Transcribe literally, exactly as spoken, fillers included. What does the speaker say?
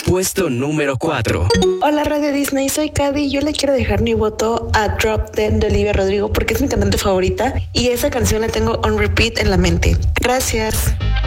Puesto número cuatro. Hola Radio Disney, soy Cady y yo le quiero dejar mi voto a Drop Dead de Olivia Rodrigo porque es mi cantante favorita y esa canción la tengo on repeat en la mente. Gracias.